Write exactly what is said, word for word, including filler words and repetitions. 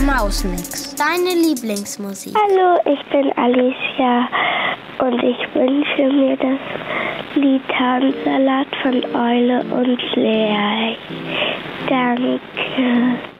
Mausmix, deine Lieblingsmusik. Hallo, ich bin Alicia und ich wünsche mir das Lied Hahnsalat von Eule und Lea. Danke.